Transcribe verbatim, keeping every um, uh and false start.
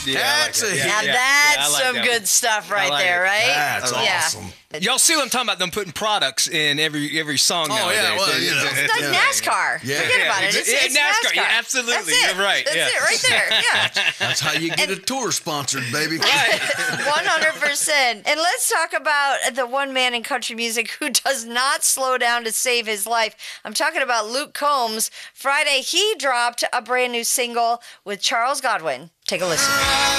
Yeah, I like That's that. a Yeah, hit. Now yeah. that's Yeah, I like some that good one. stuff right like there, it. right? That's yeah. awesome. Y'all see what I'm talking about? Them putting products in every every song Oh, nowadays. yeah, well, you know. It's like Yeah. NASCAR. Yeah. Forget Yeah, about it. exa- It's, yeah, it's NASCAR. NASCAR. Yeah, absolutely. That's it. You're right. That's Yeah. it right there. Yeah. That's how you get a tour sponsored, baby. Right. one hundred percent. And let's talk about the one man in country music who does not slow down to save his life. I'm talking about Luke Combs. Friday, he dropped a brand new single with Charles Godwin. Take a listen.